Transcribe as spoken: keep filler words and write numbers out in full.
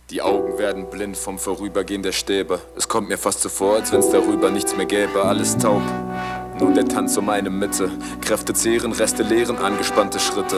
Die Augen werden blind vom Vorübergehen der Stäbe. Es kommt mir fast so vor, als wenn's darüber nichts mehr gäbe. Alles taub, nur der Tanz um meine Mitte. Kräfte zehren, Reste leeren, angespannte Schritte.